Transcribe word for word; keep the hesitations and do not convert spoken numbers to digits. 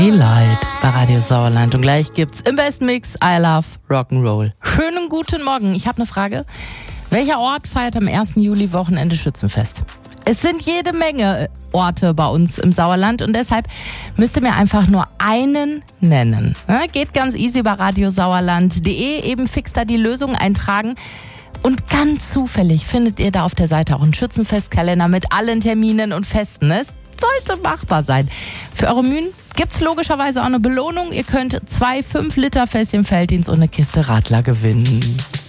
Daylight bei Radio Sauerland und gleich gibt's im besten Mix I Love Rock'n'Roll. Schönen guten Morgen. Ich habe eine Frage. Welcher Ort feiert am ersten Juli Wochenende Schützenfest? Es sind jede Menge Orte bei uns im Sauerland und deshalb müsst ihr mir einfach nur einen nennen. Ja, geht ganz easy bei radiosauerland punkt de, eben fix da die Lösung eintragen. Und ganz zufällig findet ihr da auf der Seite auch einen Schützenfestkalender mit allen Terminen und Festen. Es sollte machbar sein. Für eure Mühen gibt's logischerweise auch eine Belohnung. Ihr könnt zwei fünf Liter Fässchen Felddienst und eine Kiste Radler gewinnen.